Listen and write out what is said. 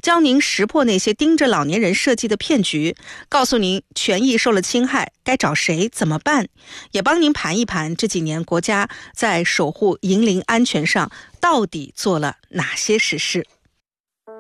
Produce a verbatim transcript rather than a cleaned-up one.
教您识破那些盯着老年人设计的骗局，告诉您权益受了侵害该找谁怎么办，也帮您盘一盘这几年国家在守护银龄安全上到底做了哪些实事。